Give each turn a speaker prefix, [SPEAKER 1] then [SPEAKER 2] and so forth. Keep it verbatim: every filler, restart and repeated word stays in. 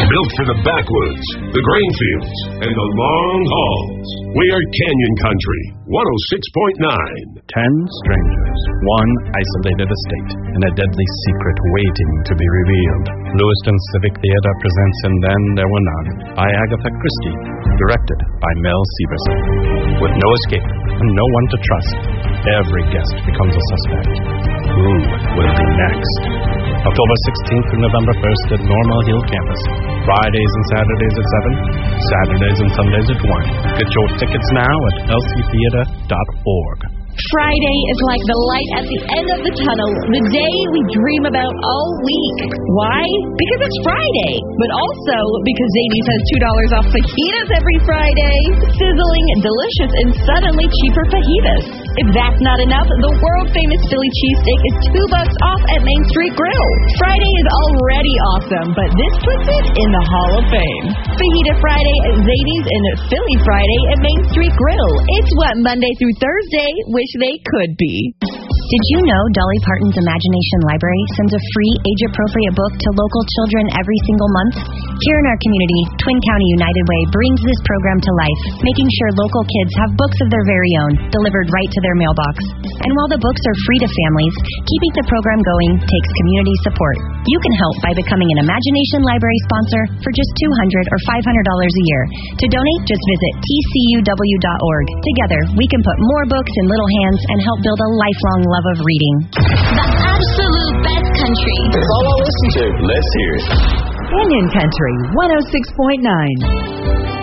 [SPEAKER 1] Built for the backwoods, the grain fields, and the long hauls. We are Canyon Country, one oh six point nine.
[SPEAKER 2] Ten strangers, one isolated estate, and a deadly secret waiting to be revealed. Lewiston Civic Theater presents And Then There Were None by Agatha Christie, directed by Mel Severson. With no escape and no one to trust, every guest becomes a suspect. Who will be next? October sixteenth through November first at Normal Hill Campus. Fridays and Saturdays at seven, Saturdays and Sundays at one. Get your tickets now at l c theater dot org.
[SPEAKER 3] Friday is like the light at the end of the tunnel, the day we dream about all week. Why? Because it's Friday, but also because Zanies has two dollars off fajitas every Friday. Sizzling, delicious, and suddenly cheaper fajitas. If that's not enough, the world-famous Philly cheesesteak is two bucks off at Main Street Grill. Friday is already awesome, but this puts it in the Hall of Fame. Fajita Friday at Zanies and Philly Friday at Main Street Grill. It's what Monday through Thursday wish they could be.
[SPEAKER 4] Did you know Dolly Parton's Imagination Library sends a free age-appropriate book to local children every single month? Here in our community, Twin County United Way brings this program to life, making sure local kids have books of their very own, delivered right to their mailbox. And while the books are free to families, keeping the program going takes community support. You can help by becoming an Imagination Library sponsor for just two hundred dollars or five hundred dollars a year. To donate, just visit t c u w dot org. Together, we can put more books in little hands and help build a lifelong love of reading.
[SPEAKER 5] The absolute best country.
[SPEAKER 6] It's all I listen to. Let's hear it.
[SPEAKER 7] Canyon Country, one oh six point nine.